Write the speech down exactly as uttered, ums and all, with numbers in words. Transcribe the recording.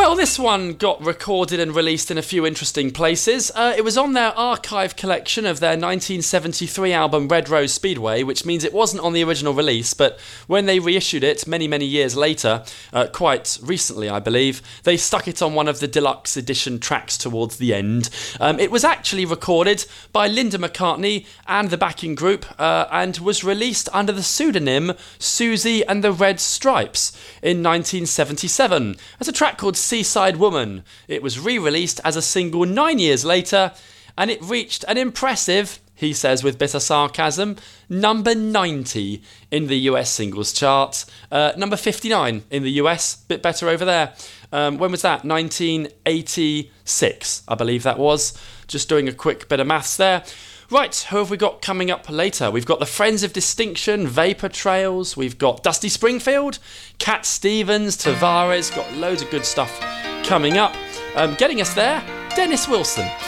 Well, this one got recorded and released in a few interesting places. Uh, it was on their archive collection of their nineteen seventy-three album Red Rose Speedway, which means it wasn't on the original release, but when they reissued it many, many years later, uh, quite recently I believe, they stuck it on one of the deluxe edition tracks towards the end. Um, it was actually recorded by Linda McCartney and the backing group, uh, and was released under the pseudonym Susie and the Red Stripes in nineteen seventy-seven as a track called Seaside Woman. It was re-released as a single nine years later, and it reached an impressive, he says with bitter sarcasm, number ninety in the U S singles chart. Uh, number fifty-nine in the U S, bit better over there. Um, when was that? nineteen eighty-six, I believe that was. Just doing a quick bit of maths there. Right, who have we got coming up later? We've got the Friends of Distinction, Vapor Trails, we've got Dusty Springfield, Cat Stevens, Tavares, got loads of good stuff coming up. Um, getting us there, Dennis Wilson.